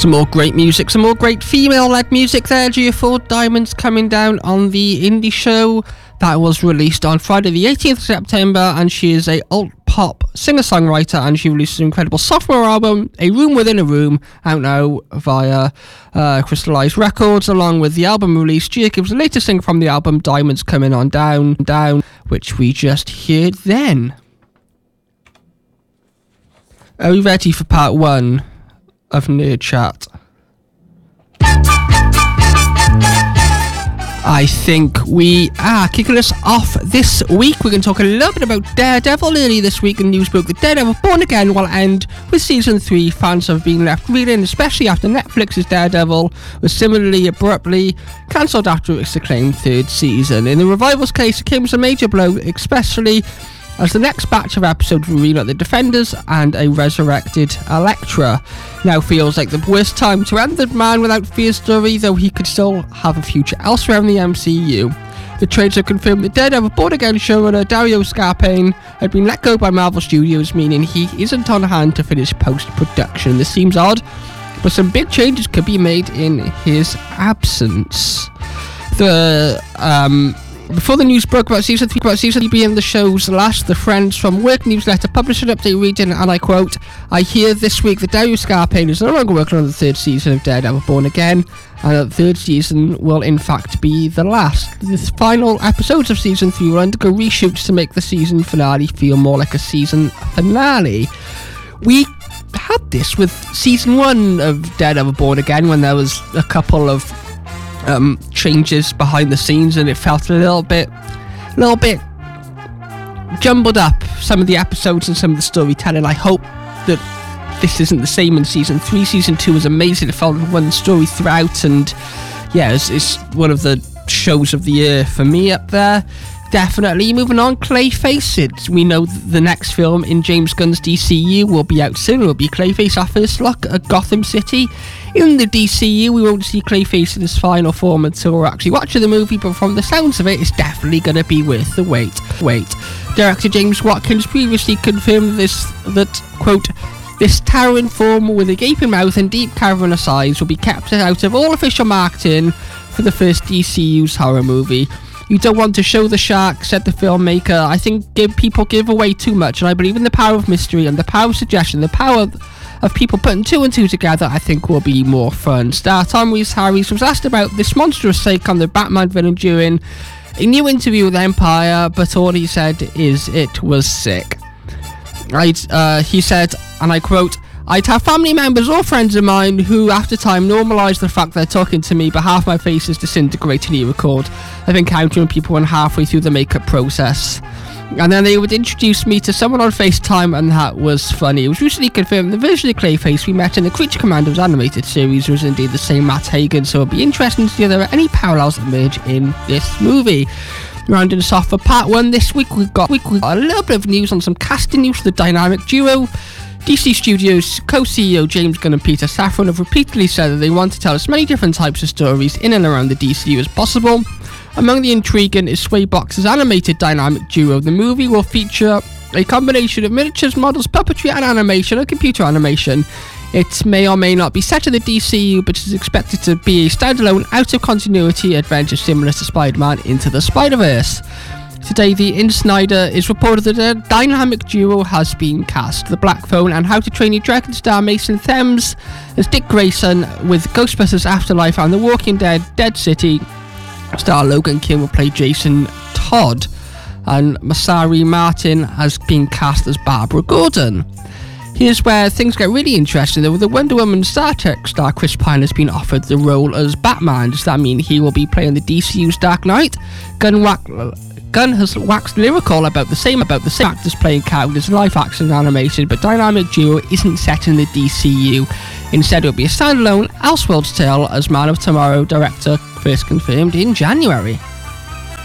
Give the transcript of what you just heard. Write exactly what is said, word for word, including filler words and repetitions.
Some more great music, some more great female-led music there. G F four Diamonds coming down on the indie show that was released on Friday the eighteenth of September, and she is a alt-pop singer-songwriter, and she released an incredible sophomore album, A Room Within a Room, out now via uh, Crystallized Records. Along with the album release, Gia gives the latest single from the album, Diamonds Coming On Down, Down, which we just heard then. Are we ready for part one of Nerd Chat? I think we are. Kicking us off this week, we're going to talk a little bit about Daredevil. Early this week in news broke that Daredevil Born Again will end with season three. Fans have been left reeling, especially after Netflix's Daredevil was similarly abruptly cancelled after its acclaimed third season. In the revival's case, it came as a major blow, especially as the next batch of episodes reveal the Defenders and a resurrected Elektra. Now feels like the worst time to end the Man Without Fear story, though he could still have a future elsewhere in the M C U. The trades have confirmed that Daredevil Born Again showrunner Dario Scapane had been let go by Marvel Studios, meaning he isn't on hand to finish post-production. This seems odd, but some big changes could be made in his absence. The, um... Before the news broke about season three, about season three being the show's last, the Friends from Work newsletter published an update reading, and I quote, "I hear this week that Dario Scapane is no longer working on the third season of Daredevil Born Again, and that the third season will in fact be the last. The final episodes of season three will undergo reshoots to make the season finale feel more like a season finale." We had this with season one of Daredevil Born Again when there was a couple of Um, changes behind the scenes, and it felt a little bit a little bit jumbled up, some of the episodes and some of the storytelling. I hope that this isn't the same in season three. Season two was amazing. It felt like one story throughout, and yeah, it's, it's one of the shows of the year for me up there. Definitely. Moving on, Clayface. It, we know the next film in James Gunn's D C U will be out soon. It will be Clayface, our first look at Gotham City. In the D C U, we won't see Clayface in his final form until we're actually watching the movie, but from the sounds of it, it's definitely going to be worth the wait. Wait. Director James Watkins previously confirmed this, that, quote, "This towering form with a gaping mouth and deep cavernous eyes will be kept out of all official marketing for the first D C U's horror movie. You don't want to show the shark," said the filmmaker. "I think give, people give away too much, and I believe in the power of mystery and the power of suggestion, the power of, of people putting two and two together. I think will be more fun." Star Tom Rees Harris was asked about this monstrous take on the Batman villain during a new interview with Empire, but all he said is it was sick. I'd, uh, he said, and I quote, "I'd have family members or friends of mine who, after time, normalise the fact they're talking to me, but half my face is disintegrating," he recalled, of encountering people when halfway through the makeup process. And then they would introduce me to someone on FaceTime, and that was funny. It was recently confirmed the version of Clayface we met in the Creature Commandos animated series was indeed the same Matt Hagen, so it'll be interesting to see if there are any parallels emerge in this movie. Rounding us off for part one this week, we've got, we've got a little bit of news on some casting news for the dynamic duo. D C Studios co-C E O James Gunn and Peter Safran have repeatedly said that they want to tell as many different types of stories in and around the D C U as possible. Among the intriguing is Swaybox's animated dynamic duo. The movie will feature a combination of miniatures, models, puppetry and animation, and computer animation. It may or may not be set in the D C U, but is expected to be a standalone, out-of-continuity adventure similar to Spider-Man Into the Spider-Verse. Today, the Insider is reported that a dynamic duo has been cast. The Black Phone and How to Train Your Dragon star Mason Thames as Dick Grayson, with Ghostbusters Afterlife and The Walking Dead Dead City star Logan Kim will play Jason Todd, and Masari Martin has been cast as Barbara Gordon. Here's where things get really interesting though. The Wonder Woman Star Trek star Chris Pine has been offered the role as Batman. Does that mean he will be playing the D C U's Dark Knight? Gunn, Wack- Gunn has waxed lyrical about the same about the same actors playing characters in live action animation, but Dynamic Duo isn't set in the D C U. Instead, it will be a standalone Elseworlds tale, as Man of Tomorrow director first confirmed in January.